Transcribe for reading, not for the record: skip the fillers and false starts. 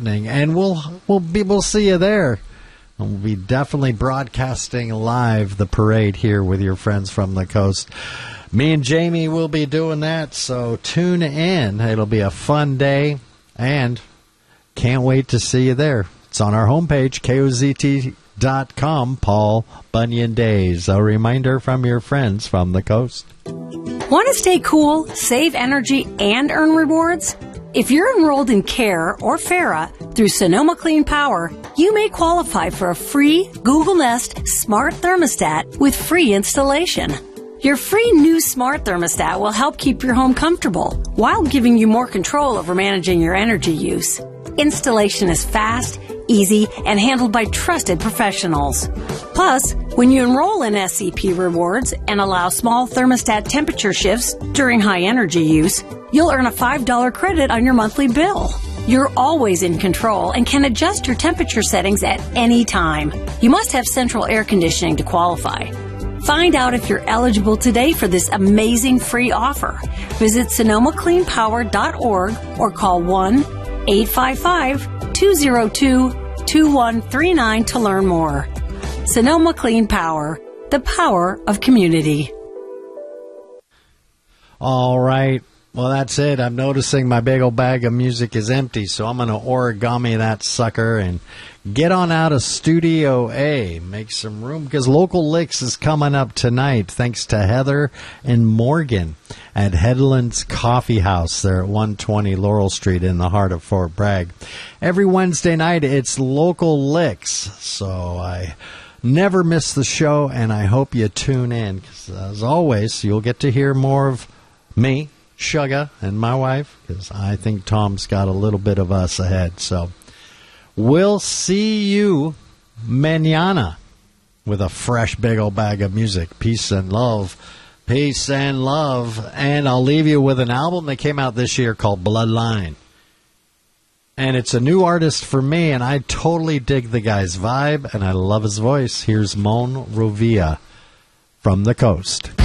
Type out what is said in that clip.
happening, and we'll see you there. And we'll be definitely broadcasting live the parade here with your friends from the coast. Me and Jamie will be doing that, so tune in. It'll be a fun day, and can't wait to see you there. It's on our homepage, KOZT.com, Paul Bunyan Days. A reminder from your friends from the coast. Want to stay cool, save energy, and earn rewards? If you're enrolled in CARE or FARA through Sonoma Clean Power, you may qualify for a free Google Nest smart thermostat with free installation. Your free new smart thermostat will help keep your home comfortable while giving you more control over managing your energy use. Installation is fast, easy, and handled by trusted professionals. Plus, when you enroll in SCP Rewards and allow small thermostat temperature shifts during high energy use, you'll earn a $5 credit on your monthly bill. You're always in control and can adjust your temperature settings at any time. You must have central air conditioning to qualify. Find out if you're eligible today for this amazing free offer. Visit SonomaCleanPower.org or call 1-855-202-2139 to learn more. Sonoma Clean Power, the power of community. All right. Well, that's it. I'm noticing my big old bag of music is empty, so I'm going to origami that sucker and get on out of Studio A. Make some room, because Local Licks is coming up tonight, thanks to Heather and Morgan at Headlands Coffee House. They're at 120 Laurel Street in the heart of Fort Bragg. Every Wednesday night, it's Local Licks, so I never miss the show, and I hope you tune in, because as always, you'll get to hear more of me, Sugar, and my wife, because I think Tom's got a little bit of us ahead. So we'll see you mañana with a fresh big old bag of music. Peace and love. Peace and love. And I'll leave you with an album that came out this year called Bloodline. And it's a new artist for me, and I totally dig the guy's vibe, and I love his voice. Here's Mon Rovia from the coast.